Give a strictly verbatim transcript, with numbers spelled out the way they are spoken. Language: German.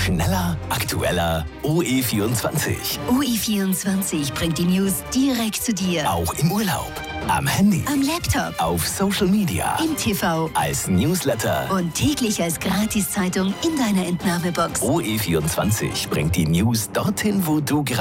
Schneller, aktueller, O E vierundzwanzig. O E vierundzwanzig bringt die News direkt zu dir. Auch im Urlaub, am Handy, am Laptop, auf Social Media, im T V, als Newsletter und täglich als Gratiszeitung in deiner Entnahmebox. O E vierundzwanzig bringt die News dorthin, wo du gerade